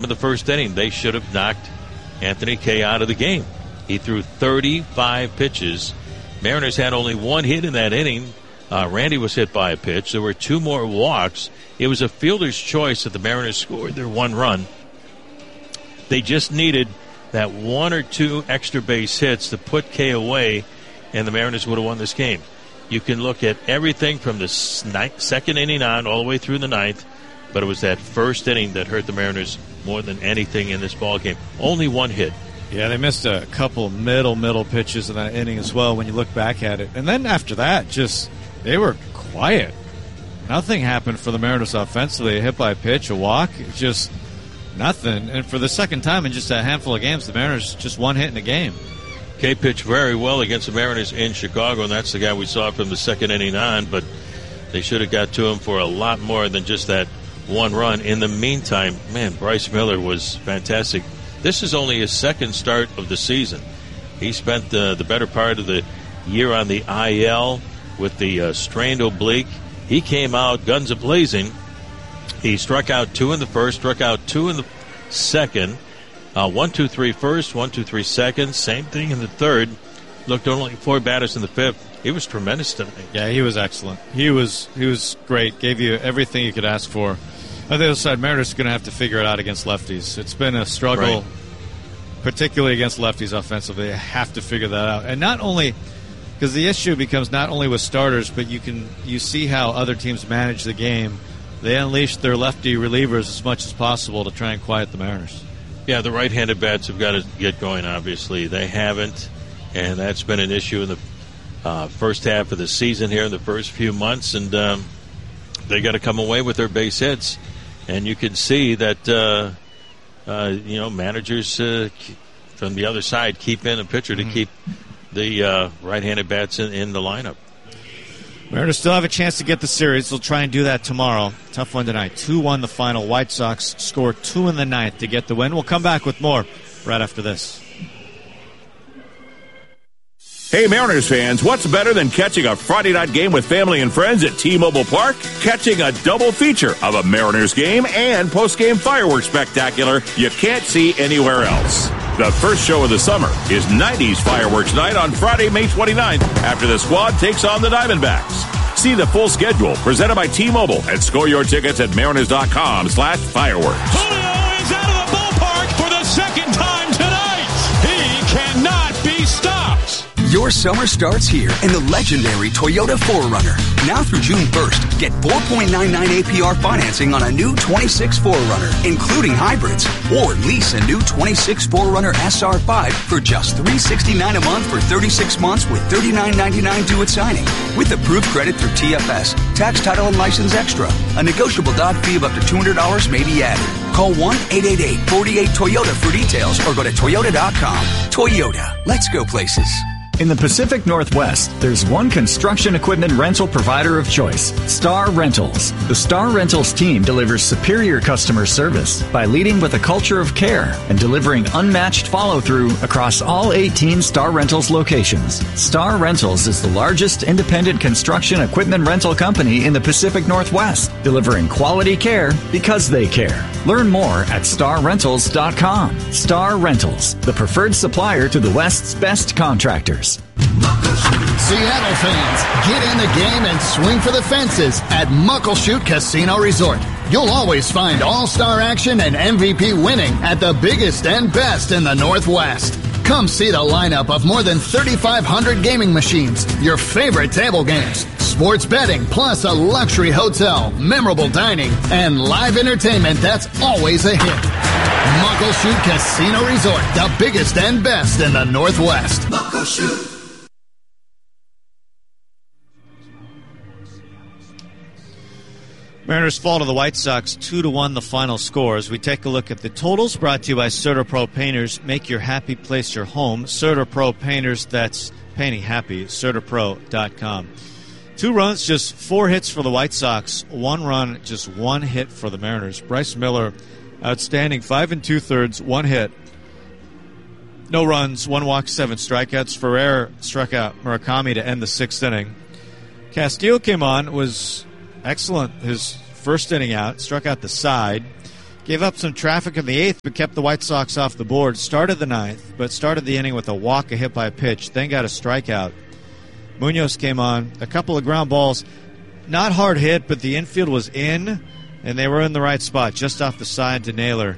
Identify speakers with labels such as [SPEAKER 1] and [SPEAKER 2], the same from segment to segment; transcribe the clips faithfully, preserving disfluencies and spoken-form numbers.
[SPEAKER 1] of the first inning, they should have knocked Anthony Kay out of the game. He threw thirty-five pitches. Mariners had only one hit in that inning. Uh, Randy was hit by a pitch. There were two more walks. It was a fielder's choice that the Mariners scored their one run. They just needed that one or two extra base hits to put Kay away, and the Mariners would have won this game. You can look at everything from the second inning on all the way through the ninth, but it was that first inning that hurt the Mariners more than anything in this ball game. Only one hit.
[SPEAKER 2] Yeah, they missed a couple middle, middle pitches in that inning as well when you look back at it. And then after that, just they were quiet. Nothing happened for the Mariners offensively. A hit by a pitch, a walk, just nothing. And for the second time in just a handful of games, the Mariners just one hit in a game.
[SPEAKER 1] Kay pitched very well against the Mariners in Chicago, and that's the guy we saw from the second inning on, but they should have got to him for a lot more than just that one run. In the meantime, man, Bryce Miller was fantastic. This is only his second start of the season. He spent uh, the better part of the year on the I L with the uh, strained oblique. He came out guns a-blazing. He struck out two in the first, struck out two in the second. Uh, one, two, three first, one, two, three second. Same thing in the third. Looked only four batters in the fifth. He was tremendous tonight.
[SPEAKER 2] Yeah, he was excellent. He was he was great. Gave you everything you could ask for. On the other side, Mariners are going to have to figure it out against lefties. It's been a struggle,
[SPEAKER 1] right,
[SPEAKER 2] particularly against lefties offensively. They have to figure that out. And not only, because the issue becomes not only with starters, but you can you see how other teams manage the game. They unleash their lefty relievers as much as possible to try and quiet the Mariners.
[SPEAKER 1] Yeah, the right-handed bats have got to get going, obviously. They haven't, and that's been an issue in the uh, first half of the season here in the first few months, and um, they got to come away with their base hits. And you can see that, uh, uh, you know, managers uh, from the other side keep in a pitcher to mm-hmm. keep the uh, right-handed bats in, in the lineup.
[SPEAKER 2] Mariners still have a chance to get the series. They'll try and do that tomorrow. Tough one tonight. two one the final. White Sox score two in the ninth to get the win. We'll come back with more right after this.
[SPEAKER 3] Hey, Mariners fans, what's better than catching a Friday night game with family and friends at T-Mobile Park? Catching a double feature of a Mariners game and post-game fireworks spectacular you can't see anywhere else. The first show of the summer is nineties Fireworks Night on Friday, May twenty-ninth, after the squad takes on the Diamondbacks. See the full schedule presented by T-Mobile and score your tickets at mariners.com slash fireworks.
[SPEAKER 4] Julio is out of the ballpark for the second time tonight. He cannot be stopped.
[SPEAKER 5] Your summer starts here in the legendary Toyota four runner. Now through June first, get four point nine nine A P R financing on a new twenty-six four runner, including hybrids. Or lease a new twenty-six four runner S R five for just three hundred sixty-nine dollars a month for thirty-six months with thirty-nine ninety-nine due at signing. With approved credit through T F S, tax, title, and license extra. A negotiable doc fee of up to two hundred dollars may be added. Call one eight eight eight, four eight Toyota for details or go to toyota dot com. Toyota, let's go places.
[SPEAKER 6] In the Pacific Northwest, there's one construction equipment rental provider of choice, Star Rentals. The Star Rentals team delivers superior customer service by leading with a culture of care and delivering unmatched follow-through across all eighteen Star Rentals locations. Star Rentals is the largest independent construction equipment rental company in the Pacific Northwest, delivering quality care because they care. Learn more at star rentals dot com. Star Rentals, the preferred supplier to the West's best contractors.
[SPEAKER 7] Seattle fans, get in the game and swing for the fences at Muckleshoot Casino Resort. You'll always find all-star action and M V P winning at the biggest and best in the Northwest. Come see the lineup of more than thirty-five hundred gaming machines, your favorite table games, sports betting, plus a luxury hotel, memorable dining, and live entertainment that's always a hit. Muckleshoot Casino Resort, the biggest and best in the Northwest. Muckleshoot.
[SPEAKER 2] Mariners fall to the White Sox two to one the final scores. We take a look at the totals brought to you by CertaPro Painters. Make your happy place your home. CertaPro Painters, that's painting happy. Certapro dot com. Two runs, just four hits for the White Sox. One run, just one hit for the Mariners. Bryce Miller, outstanding, five and two-thirds, one hit. No runs, one walk, seven strikeouts. Ferrer struck out Murakami to end the sixth inning. Castillo came on, was excellent his first inning out, struck out the side, Gave up some traffic in the eighth, but kept the White Sox off the board. Started the ninth, but started the inning with a walk, a hit by pitch, then got a strikeout. Munoz came on, a couple of ground balls, not hard hit, but the infield was in, and they were in the right spot, just off the side to Naylor.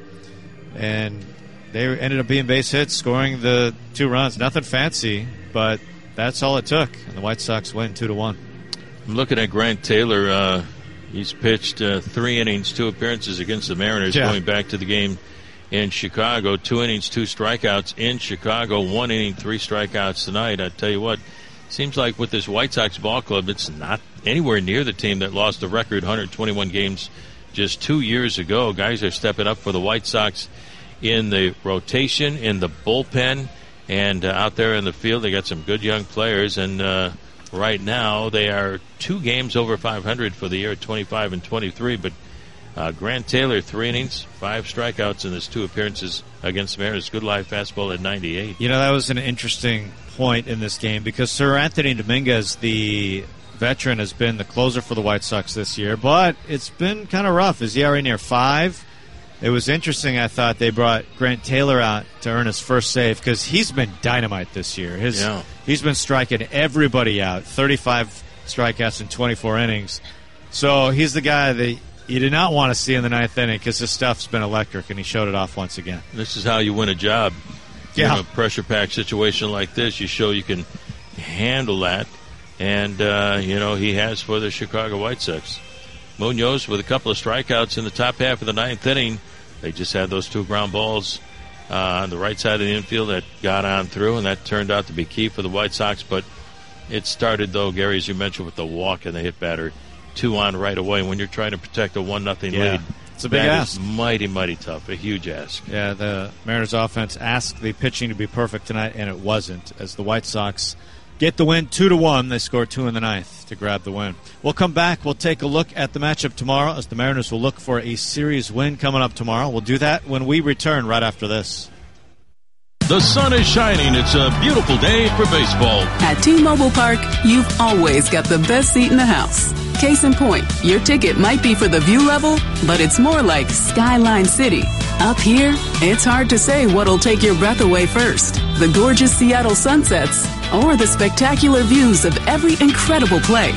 [SPEAKER 2] And they ended up being base hits, scoring the two runs. Nothing fancy, but that's all it took, and the White Sox win two to one.
[SPEAKER 1] I'm looking at Grant Taylor. Uh, he's pitched uh, three innings, two appearances against the Mariners, yeah. going back to the game in Chicago. Two innings, two strikeouts in Chicago. One inning, three strikeouts tonight. I tell you what, seems like with this White Sox ball club, it's not anywhere near the team that lost the record one hundred twenty-one games just two years ago. Guys are stepping up for the White Sox in the rotation, in the bullpen, and uh, out there in the field. They got some good young players, and uh, right now they are two games over five hundred for the year, twenty-five and twenty-three. But uh, Grant Taylor, three innings, five strikeouts in his two appearances against the Mariners. Good live fastball at ninety-eight.
[SPEAKER 2] You know, that was an interesting point in this game because Sir Anthony Dominguez, the veteran, has been the closer for the White Sox this year, but it's been kind of rough. His E R A near five. It was interesting, I thought, they brought Grant Taylor out to earn his first save because he's been dynamite this year. His,
[SPEAKER 1] yeah.
[SPEAKER 2] He's been striking everybody out, thirty-five strikeouts in twenty-four innings. So he's the guy that you did not want to see in the ninth inning because his stuff's been electric, and he showed it off once again.
[SPEAKER 1] This is how you win a job.
[SPEAKER 2] Yeah.
[SPEAKER 1] In a pressure-packed situation like this, you show you can handle that. And, uh, you know, he has for the Chicago White Sox. Munoz with a couple of strikeouts in the top half of the ninth inning. They just had those two ground balls uh, on the right side of the infield that got on through, and that turned out to be key for the White Sox. But it started, though, Gary, as you mentioned, with the walk and the hit batter. Two on right away. When you're trying to protect a one nothing
[SPEAKER 2] yeah.
[SPEAKER 1] lead,
[SPEAKER 2] it's a big ask.
[SPEAKER 1] Mighty, mighty tough. A huge ask.
[SPEAKER 2] Yeah, the Mariners offense asked the pitching to be perfect tonight, and it wasn't. As the White Sox get the win two to one, they score two in the ninth to grab the win. We'll come back. We'll take a look at the matchup tomorrow as the Mariners will look for a series win coming up tomorrow. We'll do that when we return right after this.
[SPEAKER 4] The sun is shining. It's a beautiful day for baseball.
[SPEAKER 8] At T-Mobile Park, you've always got the best seat in the house. Case in point, your ticket might be for the view level, but it's more like Skyline City. Up here, it's hard to say what'll take your breath away first. The gorgeous Seattle sunsets or the spectacular views of every incredible play.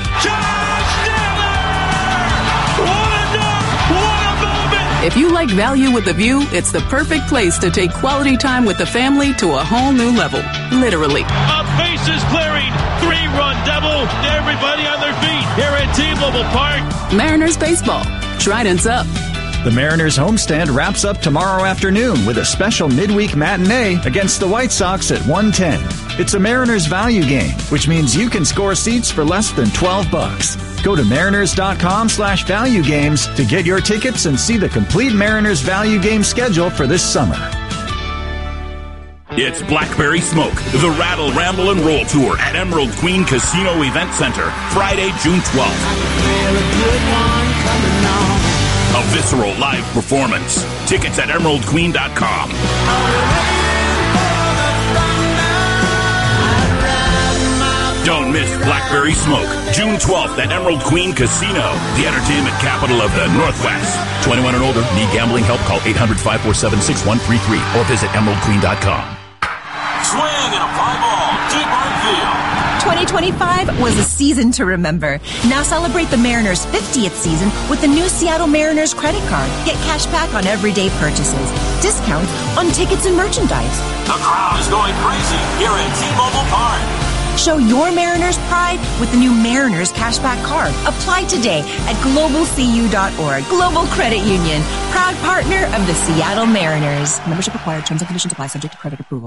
[SPEAKER 8] If you like value with the view, it's the perfect place to take quality time with the family to a whole new level. Literally.
[SPEAKER 4] A bases clearing, three-run double. Everybody on their feet here at T-Mobile Park.
[SPEAKER 8] Mariners baseball. Trident's up.
[SPEAKER 6] The Mariners homestand wraps up tomorrow afternoon with a special midweek matinee against the White Sox at one ten. It's a Mariners value game, which means you can score seats for less than twelve bucks. Go to mariners.com slash value games to get your tickets and see the complete Mariners value game schedule for this summer.
[SPEAKER 3] It's Blackberry Smoke, the Rattle, Ramble, and Roll Tour at Emerald Queen Casino Event Center, Friday, June twelfth. A visceral live performance. Tickets at emerald queen dot com. Don't miss Blackberry Smoke, June twelfth at Emerald Queen Casino, the entertainment capital of the Northwest. twenty-one and older, need gambling help? Call eight hundred, five four seven, six one three three or visit emerald queen dot com.
[SPEAKER 9] Swing and a fly ball, deep right field. twenty twenty-five was a season to remember. Now celebrate the Mariners' fiftieth season with the new Seattle Mariners credit card. Get cash back on everyday purchases, discounts on tickets and merchandise.
[SPEAKER 4] The crowd is going crazy here at T-Mobile Park.
[SPEAKER 9] Show your Mariners pride with the new Mariners cashback card. Apply today at global c u dot org. Global Credit Union, proud partner of the Seattle Mariners. Membership required. Terms and conditions apply. Subject to credit approval.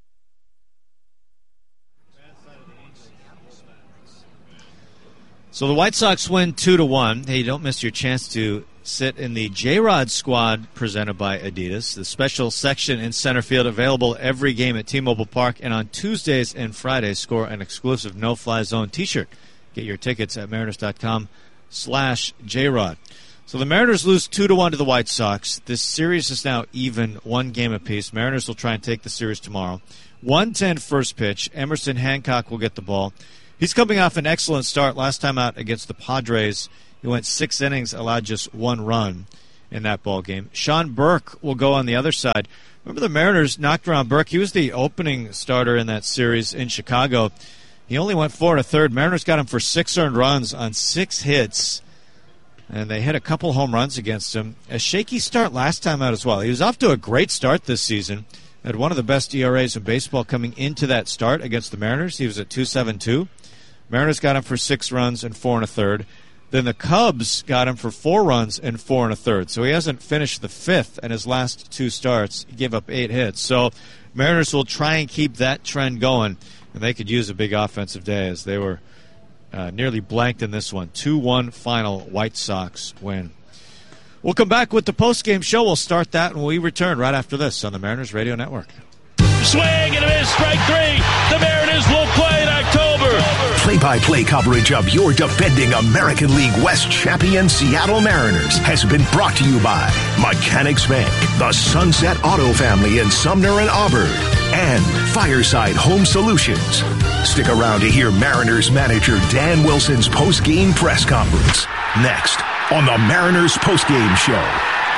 [SPEAKER 2] So the White Sox win two to one. Hey, don't miss your chance to sit in the J-Rod squad presented by Adidas. The special section in center field available every game at T-Mobile Park. And on Tuesdays and Fridays, score an exclusive no-fly zone T-shirt. Get your tickets at mariners.com slash J-Rod. So the Mariners lose two to one to the White Sox. This series is now even one game apiece. Mariners will try and take the series tomorrow. one ten first pitch. Emerson Hancock will get the ball. He's coming off an excellent start last time out against the Padres. He went six innings, allowed just one run. in that ball game. Sean Burke will go on the other side. Remember the Mariners knocked around Burke. He was the opening starter in that series in Chicago. He only went four and a third. Mariners got him for six earned runs on six hits, and they hit a couple home runs against him. A shaky start last time out as well. He was off to a great start this season. Had one of the best E R As in baseball coming into that start against the Mariners. He was at two point seven two. Mariners got him for six runs and four and a third. Then the Cubs got him for four runs and four and a third. So he hasn't finished the fifth in his last two starts. He gave up eight hits. So Mariners will try and keep that trend going, and they could use a big offensive day as they were uh, nearly blanked in this one. two one final White Sox win. We'll come back with the post-game show. We'll start that when we return right after this on the Mariners Radio Network.
[SPEAKER 4] Swing and a miss, strike three. The Mariners will play in October.
[SPEAKER 10] Play-by-play coverage of your defending American League West champion Seattle Mariners has been brought to you by Mechanics Bank, the Sunset Auto Family in Sumner and Auburn, and Fireside Home Solutions. Stick around to hear Mariners manager Dan Wilson's post-game press conference next on the Mariners post-game show.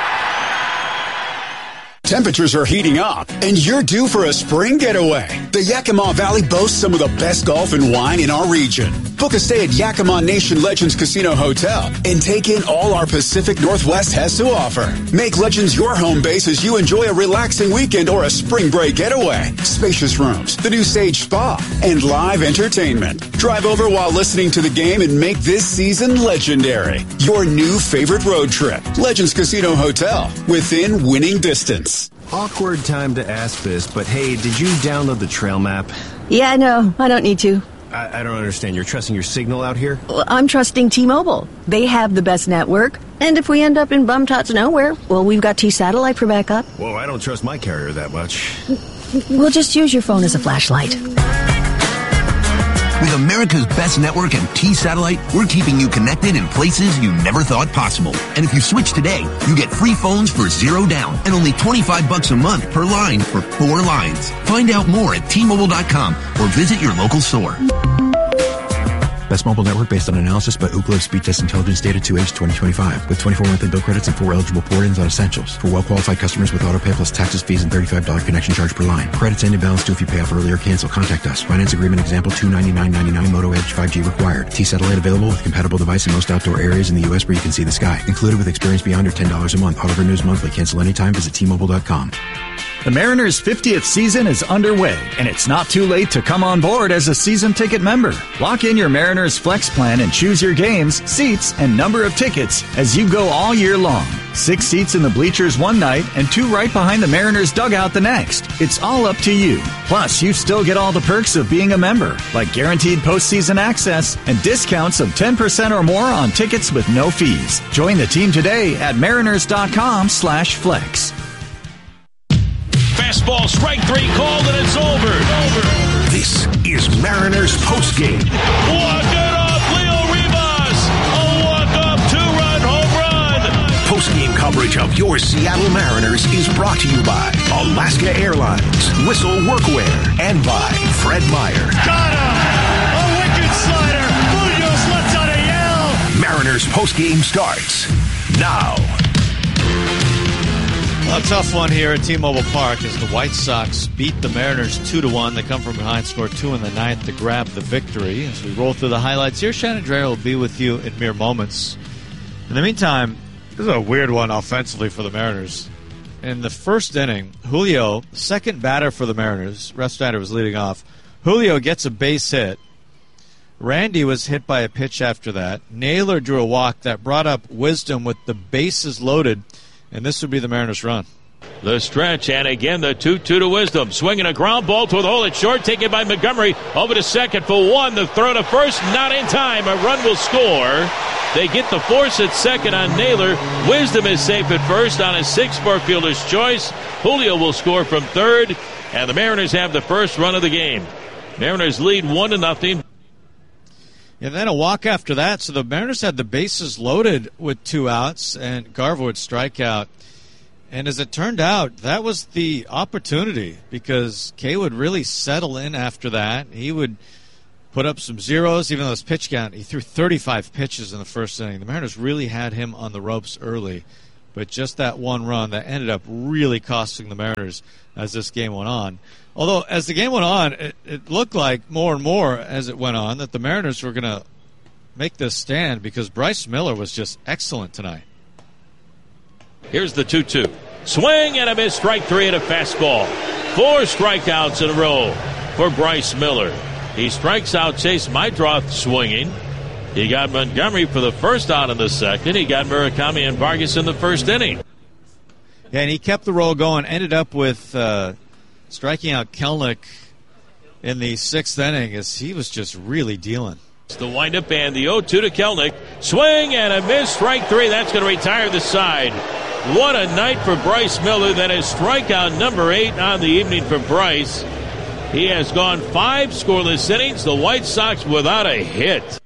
[SPEAKER 11] Temperatures are heating up, and you're due for a spring getaway. The Yakima Valley boasts some of the best golf and wine in our region. Book a stay at Yakima Nation Legends Casino Hotel and take in all our Pacific Northwest has to offer. Make Legends your home base as you enjoy a relaxing weekend or a spring break getaway. Spacious rooms, the new Sage Spa, and live entertainment. Drive over while listening to the game and make this season legendary. Your new favorite road trip. Legends Casino Hotel, within winning distance.
[SPEAKER 12] Awkward time to ask this, but hey, did you download the trail map?
[SPEAKER 13] Yeah, no, I don't need to.
[SPEAKER 12] I, I don't understand. You're trusting your signal out here?
[SPEAKER 13] Well, I'm trusting T-Mobile. They have the best network. And if we end up in bum tots nowhere, well, we've got T-Satellite for backup.
[SPEAKER 12] Whoa, I don't trust my carrier that much.
[SPEAKER 13] We'll just use your phone as a flashlight.
[SPEAKER 14] With America's best network and T-Satellite, we're keeping you connected in places you never thought possible. And if you switch today, you get free phones for zero down and only twenty-five bucks a month per line for four lines. Find out more at T Mobile dot com or visit your local store.
[SPEAKER 15] Best mobile network based on analysis by Ookla of Speed Test Intelligence data to age twenty twenty-five with twenty-four monthly bill credits and four eligible port-ins on essentials. For well-qualified customers with autopay plus taxes, fees, and thirty-five dollars connection charge per line. Credits end in balance due if you pay off early or cancel. Contact us. Finance agreement example two ninety-nine ninety-nine Moto Edge five G required. T-Satellite available with compatible device in most outdoor areas in the U S where you can see the sky. Included with experience beyond or ten dollars a month. Auto renews monthly. Cancel anytime. Visit T Mobile dot com.
[SPEAKER 6] The Mariners' fiftieth season is underway, and it's not too late to come on board as a season ticket member. Lock in your Mariners Flex plan and choose your games, seats, and number of tickets as you go all year long. Six seats in the bleachers one night and two right behind the Mariners dugout the next. It's all up to you. Plus, you still get all the perks of being a member, like guaranteed postseason access and discounts of ten percent or more on tickets with no fees. Join the team today at mariners dot com slash flex.
[SPEAKER 4] Fastball, strike three called, and it's over. over.
[SPEAKER 10] This is Mariners postgame.
[SPEAKER 4] Walk it up, Leo Rivas. A walk-up two-run home run.
[SPEAKER 10] Postgame coverage of your Seattle Mariners is brought to you by Alaska Airlines, Whistle Workwear, and by Fred Meyer.
[SPEAKER 4] Got him! A wicked slider. Munoz lets out a yell.
[SPEAKER 10] Mariners postgame starts now.
[SPEAKER 2] A tough one here at T-Mobile Park as the White Sox beat the Mariners two to one. They come from behind, score two in the ninth to grab the victory. As we roll through the highlights here, Shannon Drayer will be with you in mere moments. In the meantime, this is a weird one offensively for the Mariners. In the first inning, Julio, second batter for the Mariners, Refsnyder was leading off. Julio gets a base hit. Randy was hit by a pitch after that. Naylor drew a walk that brought up Wisdom with the bases loaded. And this would be the Mariners' run.
[SPEAKER 1] The stretch, and again the two two to Wisdom. Swinging a ground ball to the hole at short, taken by Montgomery. Over to second for one. The throw to first, not in time. A run will score. They get the force at second on Naylor. Wisdom is safe at first on a six for fielder's choice. Julio will score from third, and the Mariners have the first run of the game. Mariners lead one to nothing.
[SPEAKER 2] And then a walk after that, so the Mariners had the bases loaded with two outs, and Garver would strike out. And as it turned out, that was the opportunity because Kay would really settle in after that. He would put up some zeros, even though his pitch count, he threw thirty-five pitches in the first inning. The Mariners really had him on the ropes early. but just that one run that ended up really costing the Mariners as this game went on. Although, as the game went on, it, it looked like more and more as it went on that the Mariners were going to make this stand because Bryce Miller was just excellent tonight.
[SPEAKER 1] Here's the two two. Swing and a miss, strike three and a fastball. Four strikeouts in a row for Bryce Miller. He strikes out Chase Meidroth swinging. He got Montgomery for the first out in the second. He got Murakami and Vargas in the first inning.
[SPEAKER 2] Yeah, and he kept the roll going. Ended up with uh, striking out Kelenic in the sixth inning as he was just really dealing.
[SPEAKER 1] It's the windup and the oh two to Kelenic. Swing and a miss, strike three. That's going to retire the side. What a night for Bryce Miller. That is strikeout number eight on the evening for Bryce. He has gone five scoreless innings. The White Sox without a hit.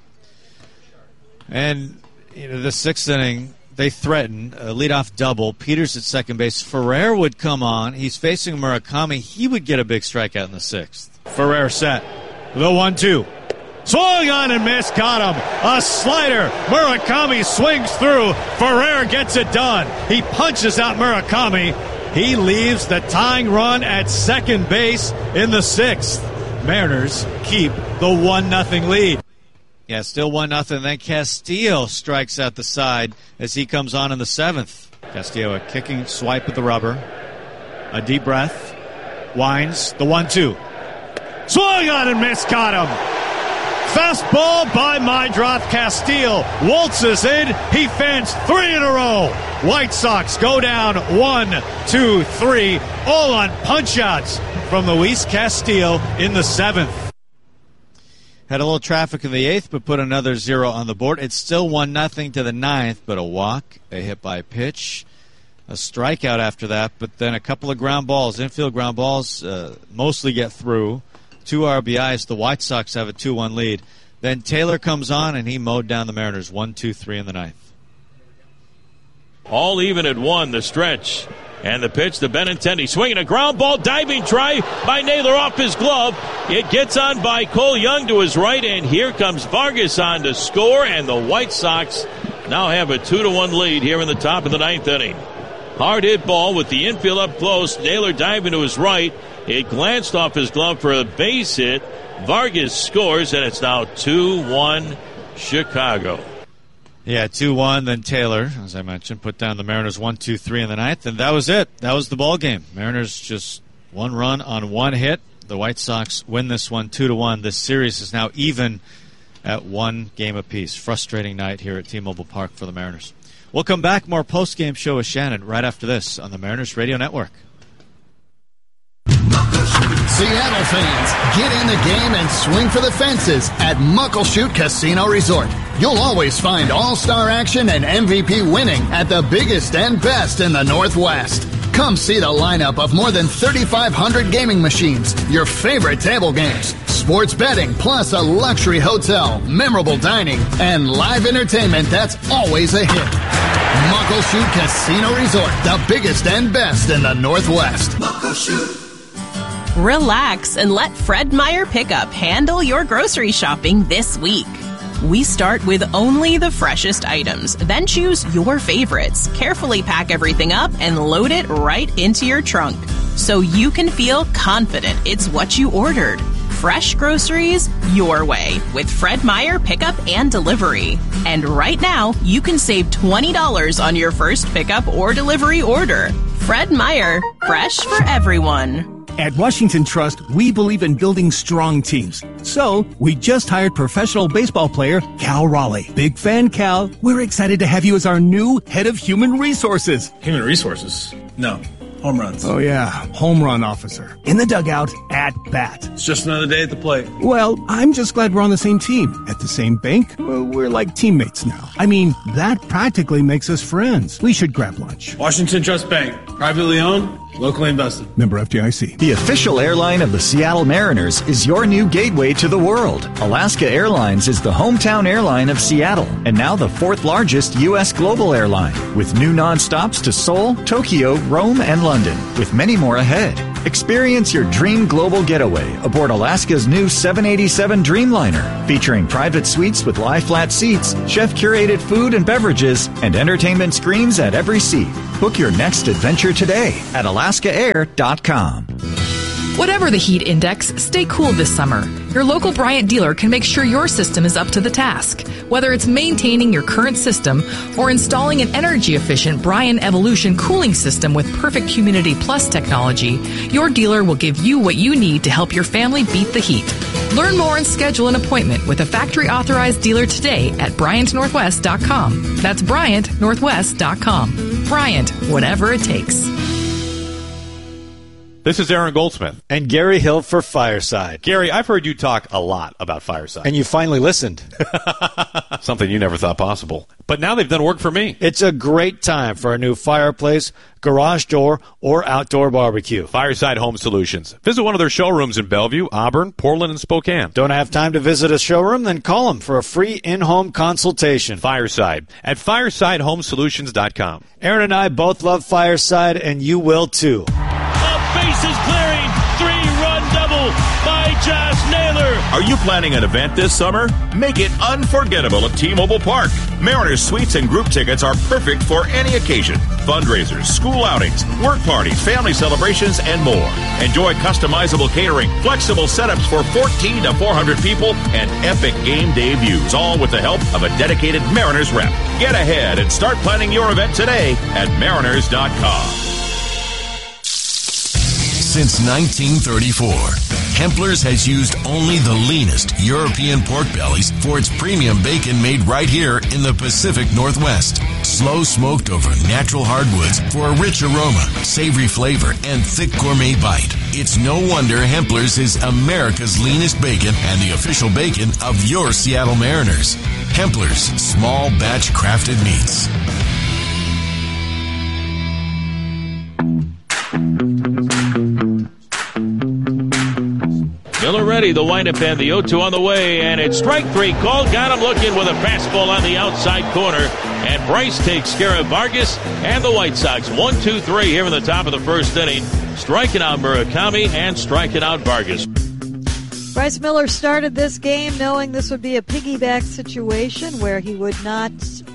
[SPEAKER 2] And you know, the sixth inning, they threatened a leadoff double. Peters at second base. Ferrer would come on. He's facing Murakami. He would get a big strikeout in the sixth. Ferrer set. The one two. Swung on and missed. Got him. A slider. Murakami swings through. Ferrer gets it done. He punches out Murakami. He leaves the tying run at second base in the sixth. Mariners keep the one nothing lead. Yeah, still one nothing. Then Castillo strikes out the side as he comes on in the seventh. Castillo a kicking swipe at the rubber. A deep breath. Winds. The one two. Swung on and missed. Got him. Fastball by Meidroth. Castillo waltzes in. He fans three in a row. White Sox go down one, two, three, all on punch-outs from Luis Castillo in the seventh. Had a little traffic in the eighth, but put another zero on the board. It's still one nothing to the ninth, but a walk, a hit by pitch, a strikeout after that, but then a couple of ground balls, infield ground balls, uh, mostly get through. Two R B Is. The White Sox have a two one lead. Then Taylor comes on, and he mowed down the Mariners one two three in the ninth.
[SPEAKER 1] All even at one, the stretch. And the pitch to Benintendi. Swinging a ground ball, diving try by Naylor off his glove. It gets on by Cole Young to his right, and here comes Vargas on to score, and the White Sox now have a two to one lead here in the top of the ninth inning. Hard hit ball with the infield up close. Naylor diving to his right. It glanced off his glove for a base hit. Vargas scores, and it's now two one Chicago.
[SPEAKER 2] Yeah, two one, then Taylor, as I mentioned, put down the Mariners one two three in the ninth, and that was it. That was the ball game. Mariners just one run on one hit. The White Sox win this one two to one. This series is now even at one game apiece. Frustrating night here at T-Mobile Park for the Mariners. We'll come back, more post-game show with Shannon right after this on the Mariners Radio Network.
[SPEAKER 7] Seattle fans, get in the game and swing for the fences at Muckleshoot Casino Resort. You'll always find all-star action and M V P winning at the biggest and best in the Northwest. Come see the lineup of more than thirty-five hundred gaming machines, your favorite table games, sports betting, plus a luxury hotel, memorable dining, and live entertainment that's always a hit. Muckleshoot Casino Resort, the biggest and best in the Northwest. Muckleshoot.
[SPEAKER 16] Relax and let Fred Meyer Pickup handle your grocery shopping this week. We start with only the freshest items, then choose your favorites, carefully pack everything up, and load it right into your trunk so you can feel confident it's what you ordered. Fresh groceries your way with Fred Meyer Pickup and Delivery. And right now, you can save twenty dollars on your first pickup or delivery order. Fred Meyer, fresh for everyone.
[SPEAKER 17] At Washington Trust, we believe in building strong teams. So, we just hired professional baseball player Cal Raleigh. Big fan, Cal. We're excited to have you as our new head of human resources.
[SPEAKER 18] Human resources? No. Home runs.
[SPEAKER 17] Oh, yeah. Home run officer. In the dugout, at bat.
[SPEAKER 18] It's just another day at the plate.
[SPEAKER 17] Well, I'm just glad we're on the same team. At the same bank, well, we're like teammates now. I mean, that practically makes us friends. We should grab lunch.
[SPEAKER 18] Washington Trust Bank. Privately owned, locally invested.
[SPEAKER 17] Member F D I C.
[SPEAKER 19] The official airline of the Seattle Mariners is your new gateway to the world. Alaska Airlines is the hometown airline of Seattle, and now the fourth largest U S global airline, with new nonstops to Seoul, Tokyo, Rome, and London, with many more ahead. Experience your dream global getaway aboard Alaska's new seven eighty-seven Dreamliner, featuring private suites with lie-flat seats, chef-curated food and beverages, and entertainment screens at every seat. Book your next adventure today at alaska air dot com.
[SPEAKER 20] Whatever the heat index, stay cool this summer. Your local Bryant dealer can make sure your system is up to the task. Whether it's maintaining your current system or installing an energy-efficient Bryant Evolution cooling system with perfect Humidity Plus technology, your dealer will give you what you need to help your family beat the heat. Learn more and schedule an appointment with a factory-authorized dealer today at bryant northwest dot com. That's bryant northwest dot com. Bryant, whatever it takes.
[SPEAKER 21] This is Aaron Goldsmith.
[SPEAKER 2] And Gary Hill for Fireside.
[SPEAKER 21] Gary, I've heard you talk a lot about Fireside.
[SPEAKER 2] And you finally listened.
[SPEAKER 21] Something you never thought possible. But now they've done work for me.
[SPEAKER 2] It's a great time for a new fireplace, garage door, or outdoor barbecue.
[SPEAKER 21] Fireside Home Solutions. Visit one of their showrooms in Bellevue, Auburn, Portland, and Spokane.
[SPEAKER 2] Don't have time to visit a showroom? Then call them for a free in-home consultation.
[SPEAKER 21] Fireside at fireside home solutions dot com.
[SPEAKER 2] Aaron and I both love Fireside, and you will too.
[SPEAKER 4] Bases clearing, three-run double by Josh Naylor.
[SPEAKER 3] Are you planning an event this summer? Make it unforgettable at T-Mobile Park. Mariners suites and group tickets are perfect for any occasion. Fundraisers, school outings, work parties, family celebrations, and more. Enjoy customizable catering, flexible setups for fourteen to four hundred people, and epic game day views, all with the help of a dedicated Mariners rep. Get ahead and start planning your event today at mariners dot com.
[SPEAKER 22] Since nineteen thirty-four, Hempler's has used only the leanest European pork bellies for its premium bacon made right here in the Pacific Northwest. Slow smoked over natural hardwoods for a rich aroma, savory flavor, and thick gourmet bite. It's no wonder Hempler's is America's leanest bacon and the official bacon of your Seattle Mariners. Hempler's, small batch crafted meats.
[SPEAKER 1] Miller ready, the windup and the oh two on the way, and it's strike three called. Got him looking with a fastball on the outside corner, and Bryce takes care of Vargas and the White Sox. One, two, three here in the top of the first inning, striking out Murakami and striking out Vargas.
[SPEAKER 23] Bryce Miller started this game knowing this would be a piggyback situation where he would not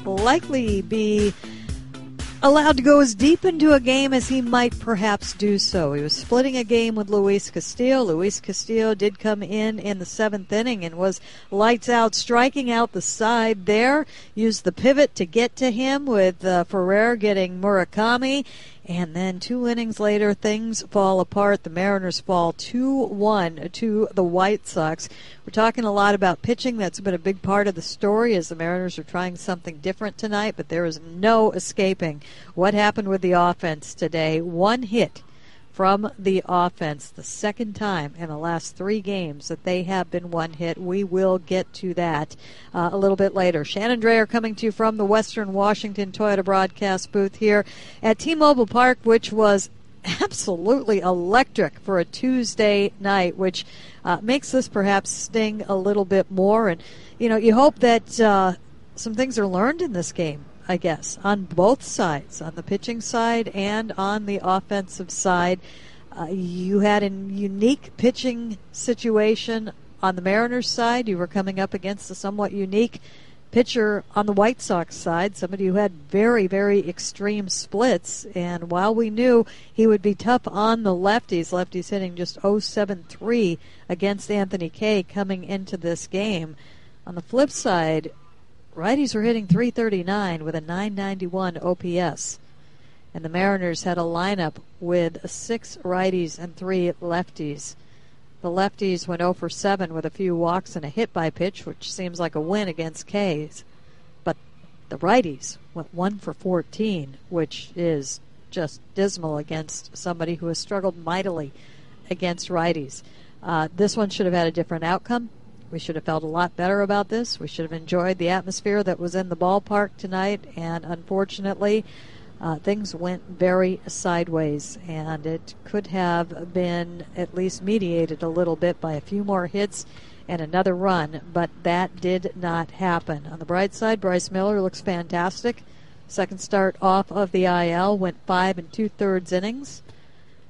[SPEAKER 23] likely be allowed to go as deep into a game as he might perhaps do so. He was splitting a game with Luis Castillo. Luis Castillo did come in in the seventh inning and was lights out, striking out the side there. Used the pivot to get to him with uh, Ferrer getting Murakami. And then two innings later, things fall apart. The Mariners fall two one to the White Sox. We're talking a lot about pitching. That's been a big part of the story as the Mariners are trying something different tonight, but there is no escaping what happened with the offense today. One hit from the offense, the second time in the last three games that they have been one hit. We will get to that uh, a little bit later. Shannon Drayer coming to you from the Western Washington Toyota broadcast booth here at T-Mobile Park, which was absolutely electric for a Tuesday night, which uh, makes this perhaps sting a little bit more. And, you know, you hope that uh, some things are learned in this game, I guess, on both sides, on the pitching side and on the offensive side. Uh, you had a unique pitching situation on the Mariners side. You were coming up against a somewhat unique pitcher on the White Sox side, somebody who had very, very extreme splits. And while we knew he would be tough on the lefties, lefties hitting just oh seven three against Anthony Kay coming into this game, on the flip side, righties were hitting three thirty-nine with a nine ninety-one O P S. And the Mariners had a lineup with six righties and three lefties. The lefties went oh for seven with a few walks and a hit by pitch, which seems like a win against K's. But the righties went one for fourteen, which is just dismal against somebody who has struggled mightily against righties. Uh, this one should have had a different outcome. We should have felt a lot better about this. We should have enjoyed the atmosphere that was in the ballpark tonight, and unfortunately, uh, things went very sideways, and it could have been at least mediated a little bit by a few more hits and another run, but that did not happen. On the bright side, Bryce Miller looks fantastic. Second start off of the I L, went five and two-thirds innings.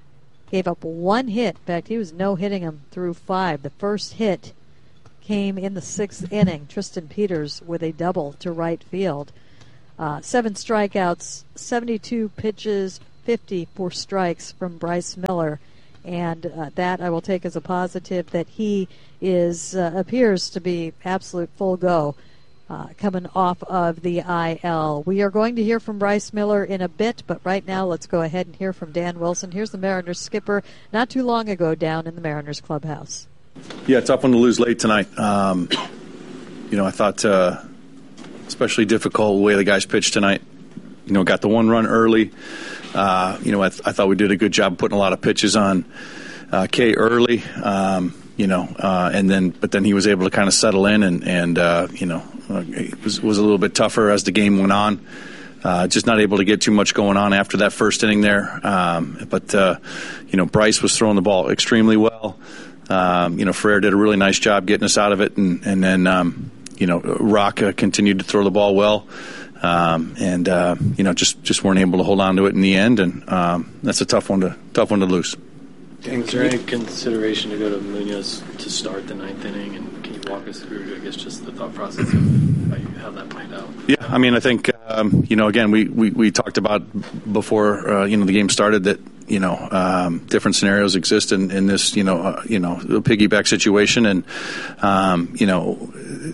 [SPEAKER 23] gave up one hit. In fact, he was no-hitting him through five. The first hit came in the sixth inning. Tristan Peters with a double to right field. Uh, seven strikeouts, seventy-two pitches, fifty-four strikes from Bryce Miller. And uh, that I will take as a positive that he is uh, appears to be absolute full go uh, coming off of the I L. We are going to hear from Bryce Miller in a bit, but right now let's go ahead and hear from Dan Wilson. Here's the Mariners skipper not too long ago down in the Mariners clubhouse.
[SPEAKER 5] Yeah, tough one to lose late tonight. Um, you know, I thought uh, especially difficult the way the guys pitched tonight. You know, got the one run early. Uh, you know, I, th- I thought we did a good job putting a lot of pitches on uh, Kay early. Um, you know, uh, and then but then he was able to kind of settle in, and and uh, you know, uh, it was was a little bit tougher as the game went on. Uh, just not able to get too much going on after that first inning there. Um, but uh, you know, Bryce was throwing the ball extremely well. Um, you know, Ferrer did a really nice job getting us out of it, and and then um, you know, Rock uh, continued to throw the ball well. Um, and uh, you know, just, just weren't able to hold on to it in the end, and um, that's a tough one to tough one to lose.
[SPEAKER 8] Was there any consideration to go to Munoz to start the ninth inning, and can you walk us through, I guess, just the thought process of how, you, how that played out?
[SPEAKER 5] Yeah, I mean, I think um, you know, again, we, we, we talked about before uh, you know the game started that you know um, different scenarios exist in, in this you know uh, you know piggyback situation, and um, you know.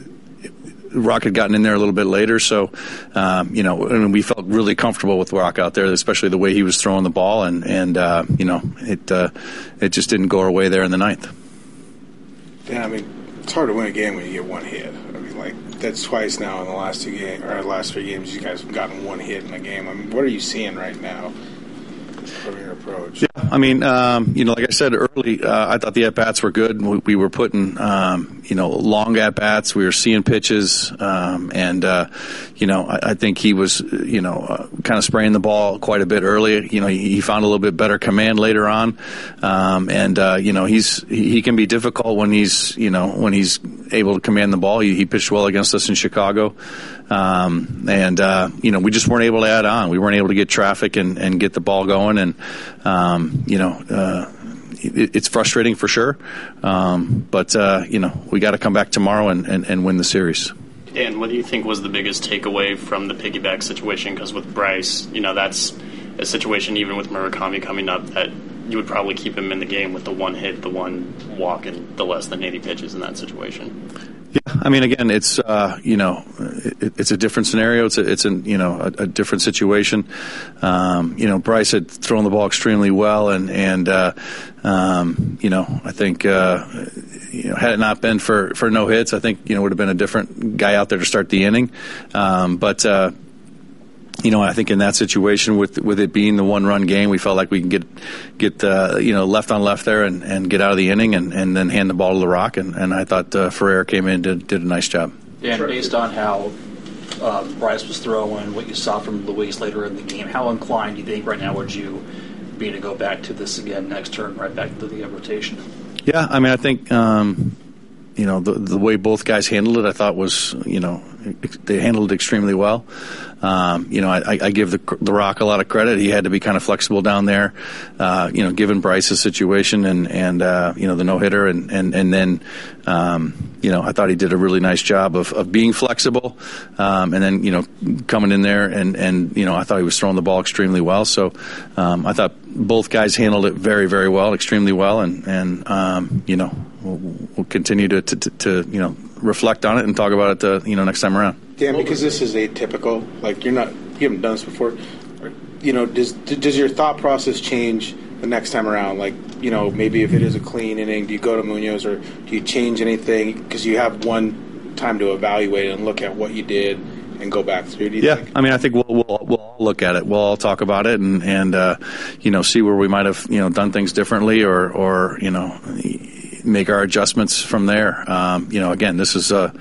[SPEAKER 5] Rock had gotten in there a little bit later, so um, you know, and we felt really comfortable with Rock out there, especially the way he was throwing the ball, and and uh, you know, it uh, it just didn't go our way there in the ninth.
[SPEAKER 9] Yeah, I mean, it's hard to win a game when you get one hit. I mean, like that's twice now in the last two games or last three games. You guys have gotten one hit in a game. I mean, what are you seeing right now from your approach?
[SPEAKER 5] Yeah, I mean, um, you know, like I said early, uh, I thought the at bats were good. We, we were putting, um, you know, long at bats. We were seeing pitches, um, and uh, you know, I, I think he was, you know, uh, kind of spraying the ball quite a bit early. You know, he, he found a little bit better command later on, um, and uh, you know, he's he, he can be difficult when he's, you know, when he's able to command the ball. He, he pitched well against us in Chicago. Um, and, uh, you know, we just weren't able to add on. We weren't able to get traffic and, and get the ball going. And, um, you know, uh, it, it's frustrating for sure. Um, but, uh, you know, we got to come back tomorrow and, and, and win the series.
[SPEAKER 8] And what do you think was the biggest takeaway from the piggyback situation? Because with Bryce, you know, that's a situation even with Murakami coming up that you would probably keep him in the game with the one hit, the one walk, and the less than eighty pitches in that situation.
[SPEAKER 5] Yeah, I mean, again, it's uh, you know, it, it's a different scenario. It's a, it's a you know a, a different situation. Um, you know, Bryce had thrown the ball extremely well, and and uh, um, you know, I think uh, you know, had it not been for, for no hits, I think you know would have been a different guy out there to start the inning. Um, but uh, you know, I think in that situation, with with it being the one-run game, we felt like we can get get uh, you know left on left there and, and get out of the inning and, and then hand the ball to the Rock. And, and I thought uh, Ferrer came in and did, did a nice job.
[SPEAKER 24] And based on how uh, Bryce was throwing, what you saw from Luis later in the game, how inclined do you think right now would you be to go back to this again next turn, right back to the rotation?
[SPEAKER 5] Yeah, I mean, I think um, you know the the way both guys handled it, I thought was you know they handled it extremely well. Um, you know, I, I give the, the Rock a lot of credit. He had to be kind of flexible down there, uh, you know, given Bryce's situation and, and uh, you know, the no-hitter. And, and, and then, um, you know, I thought he did a really nice job of, of being flexible. Um, and then, you know, coming in there and, and, you know, I thought he was throwing the ball extremely well. So um, I thought both guys handled it very, very well, extremely well. And, and um, you know, we'll, we'll continue to, to, to, you know, reflect on it and talk about it, uh, you know, next time around.
[SPEAKER 9] Dan, because this is atypical, like you're not, you haven't done this before. You know, does does your thought process change the next time around? Like, you know, maybe if it is a clean inning, do you go to Munoz or do you change anything because you have one time to evaluate and look at what you did and go back through? Do you
[SPEAKER 5] yeah,
[SPEAKER 9] think?
[SPEAKER 5] I mean, I think we'll we'll we'll all look at it. We'll all talk about it and and uh, you know see where we might have you know done things differently or or you know make our adjustments from there. Um, you know, again, this is a.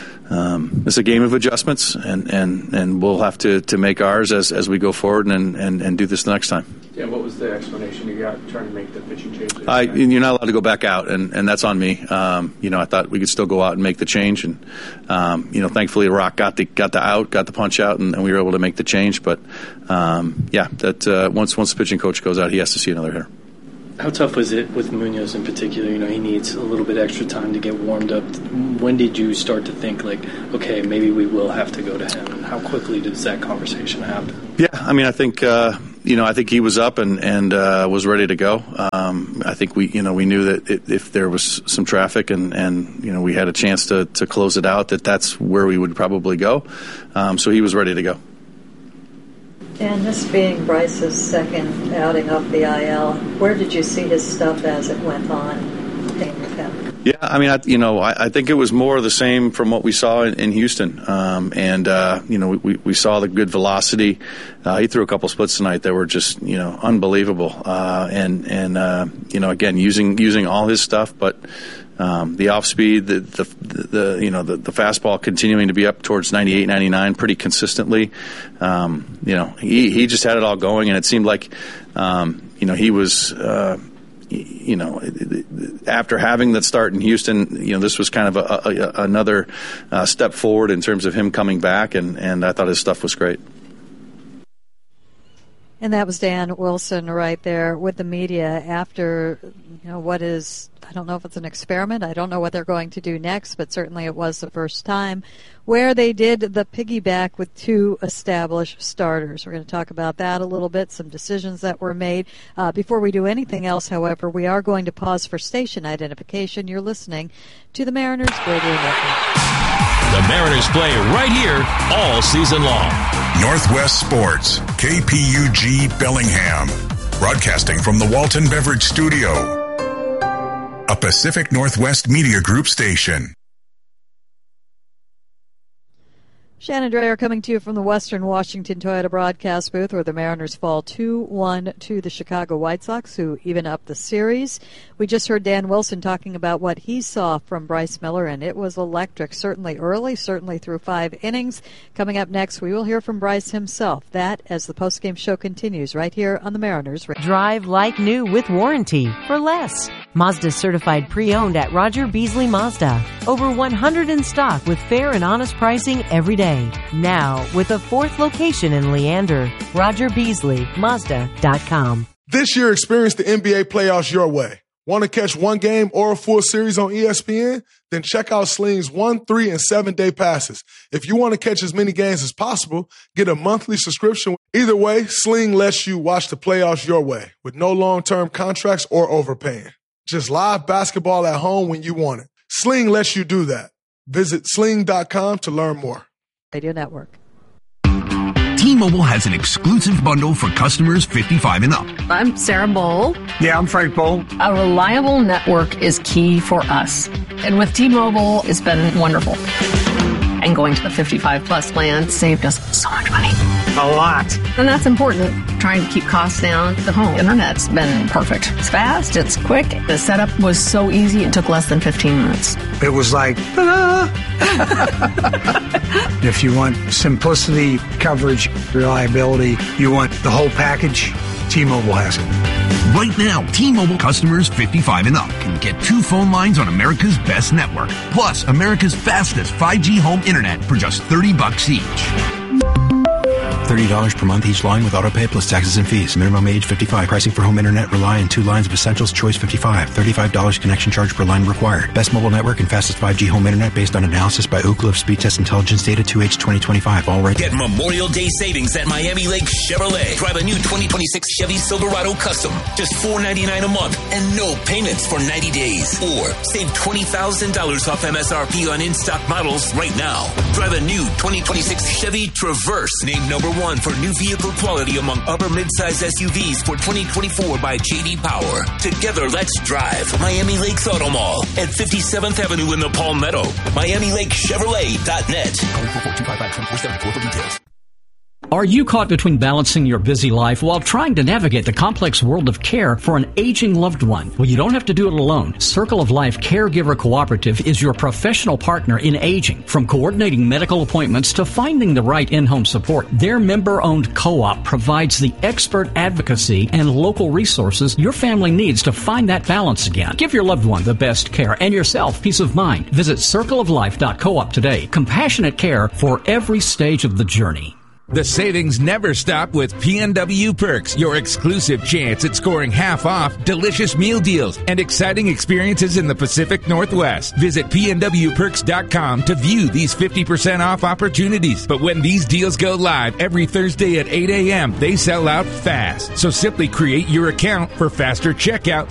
[SPEAKER 5] Um, it's a game of adjustments, and, and, and we'll have to, to make ours as, as we go forward and, and, and do this the next time.
[SPEAKER 24] Yeah, what was the explanation you got trying to make the pitching change?
[SPEAKER 5] I, you're not allowed to go back out, and, and that's on me. Um, you know, I thought we could still go out and make the change, and um, you know, thankfully Rock got the got the out, got the punch out, and, and we were able to make the change. But um, yeah, that uh, once once the pitching coach goes out, he has to see another hitter.
[SPEAKER 11] How tough was it with Munoz in particular? You know, he needs a little bit extra time to get warmed up. When did you start to think, like, okay, maybe we will have to go to him? And how quickly does that conversation happen?
[SPEAKER 5] Yeah, I mean, I think, uh, you know, I think he was up and, and uh, was ready to go. Um, I think we, you know, we knew that it, if there was some traffic and, and, you know, we had a chance to, to close it out, that that's where we would probably go. Um, so he was ready to go.
[SPEAKER 23] And this being Bryce's second outing off the I L, where did you see his stuff as it went on playing with him?
[SPEAKER 5] Yeah, I mean, I, you know, I, I think it was more of the same from what we saw in, in Houston. Um, and, uh, you know, we, we saw the good velocity. Uh, he threw a couple splits tonight that were just, you know, unbelievable. Uh, and, and uh, you know, again, using using all his stuff, but um, the off speed, the, the, the you know, the, the fastball continuing to be up towards ninety-eight, ninety-nine pretty consistently. Um, you know, he, he just had it all going, and it seemed like, um, you know, he was, uh, you know, after having that start in Houston, you know, this was kind of a, a, another uh, step forward in terms of him coming back, and, and I thought his stuff was great.
[SPEAKER 23] And that was Dan Wilson right there with the media after, you know, what is, I don't know if it's an experiment. I don't know what they're going to do next, but certainly it was the first time where they did the piggyback with two established starters. We're going to talk about that a little bit, some decisions that were made. Uh, before we do anything else, however, we are going to pause for station identification. You're listening to the Mariners Radio Network.
[SPEAKER 22] The Mariners play right here all season long.
[SPEAKER 12] Northwest Sports, K P U G Bellingham. Broadcasting from the Walton Beverage Studio. A Pacific Northwest Media Group station.
[SPEAKER 23] Shannon Dreyer coming to you from the Western Washington Toyota broadcast booth, where the Mariners fall two one to the Chicago White Sox, who even up the series. We just heard Dan Wilson talking about what he saw from Bryce Miller, and it was electric, certainly early, certainly through five innings. Coming up next, we will hear from Bryce himself. That as the postgame show continues right here on the Mariners.
[SPEAKER 13] Drive like new with warranty for less. Mazda certified pre-owned at Roger Beasley Mazda. Over one hundred in stock with fair and honest pricing every day. Now with a fourth location in Leander. Roger Beasley Mazda dot com.
[SPEAKER 14] This year, experience the N B A playoffs your way. Want to catch one game or a full series on E S P N? Then check out Sling's one, three, and seven-day passes. If you want to catch as many games as possible, get a monthly subscription. Either way, Sling lets you watch the playoffs your way with no long-term contracts or overpaying. Just live basketball at home when you want it. Sling lets you do that. Visit sling dot com to learn more.
[SPEAKER 23] Radio Network.
[SPEAKER 10] T-Mobile has an exclusive bundle for customers fifty-five and up.
[SPEAKER 25] I'm Sarah Bowl.
[SPEAKER 10] Yeah, I'm Frank Bowl.
[SPEAKER 25] A reliable network is key for us. And with T-Mobile, it's been wonderful. And going to the fifty-five plus plan saved us so much money.
[SPEAKER 10] A lot.
[SPEAKER 25] And that's important. Trying to keep costs down. The home internet's been perfect. It's fast. It's quick. The setup was so easy. It took less than fifteen minutes.
[SPEAKER 26] It was like, ah. If you want simplicity, coverage, reliability, you want the whole package, T-Mobile has it.
[SPEAKER 10] Right now, T-Mobile customers fifty-five and up can get two phone lines on America's best network, plus America's fastest five G home internet for just thirty bucks each.
[SPEAKER 15] thirty dollars per month each line with autopay plus taxes and fees. Minimum age fifty-five. Pricing for home internet rely on two lines of Essentials Choice fifty-five. thirty-five dollars connection charge per line required. Best mobile network and fastest five G home internet based on analysis by Oak Cliff Speed Test Intelligence Data two H twenty twenty-five. All right.
[SPEAKER 27] Get Memorial Day savings at Miami Lake Chevrolet. Drive a new twenty twenty-six Chevy Silverado Custom. Just four dollars and ninety-nine cents a month and no payments for ninety days. Or save twenty thousand dollars off M S R P on in-stock models right now. Drive a new twenty twenty-six Chevy Traverse. Named number one for new vehicle quality among upper mid-size S U Vs for twenty twenty-four by J D Power. Together, let's drive Miami Lakes Auto Mall at fifty-seventh Avenue in the Palmetto. Miami Lake Chevrolet dot net.
[SPEAKER 28] Are you caught between balancing your busy life while trying to navigate the complex world of care for an aging loved one? Well, you don't have to do it alone. Circle of Life Caregiver Cooperative is your professional partner in aging. From coordinating medical appointments to finding the right in-home support, their member-owned co-op provides the expert advocacy and local resources your family needs to find that balance again. Give your loved one the best care and yourself peace of mind. Visit circle of life dot coop today. Compassionate care for every stage of the journey.
[SPEAKER 6] The savings never stop with P N W Perks, your exclusive chance at scoring half off, delicious meal deals, and exciting experiences in the Pacific Northwest. Visit P N W perks dot com to view these fifty percent off opportunities. But when these deals go live every Thursday at eight a.m., they sell out fast. So simply create your account for faster checkout,